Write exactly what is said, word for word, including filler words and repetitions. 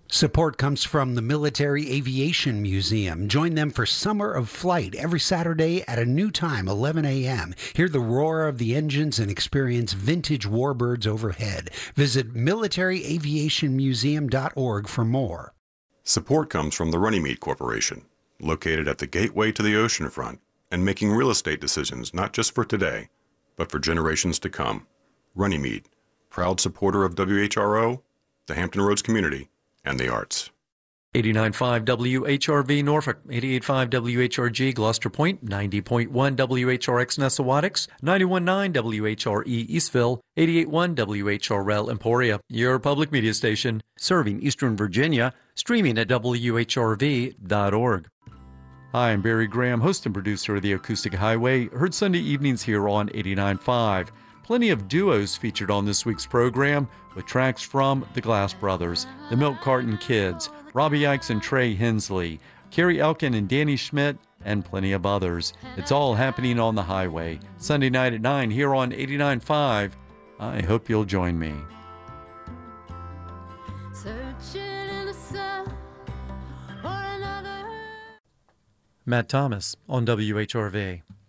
Support comes from the Military Aviation Museum. Join them for Summer of Flight every Saturday at a new time, eleven a.m. Hear the roar of the engines and experience vintage warbirds overhead. Visit military aviation museum dot org for more. Support comes from the Runnymede Corporation, located at the gateway to the oceanfront and making real estate decisions not just for today, but for generations to come. Runnymede, proud supporter of W H R O, the Hampton Roads community, and the arts. eighty-nine point five W H R V Norfolk, eighty-eight point five W H R G Gloucester Point, ninety point one W H R X Nessawadox, ninety-one point nine W H R E Eastville, eighty-eight point one W H R L Emporia, your public media station, serving Eastern Virginia, streaming at W H R V dot org. Hi, I'm Barry Graham, host and producer of The Acoustic Highway, heard Sunday evenings here on eighty-nine point five. Plenty of duos featured on this week's program with tracks from the Glass Brothers, the Milk Carton Kids, Robbie Ikes and Trey Hensley, Carrie Elkin and Danny Schmidt, and plenty of others. It's all happening on the highway. Sunday night at nine here on eighty-nine point five. I hope you'll join me. Matt Thomas on W H R V.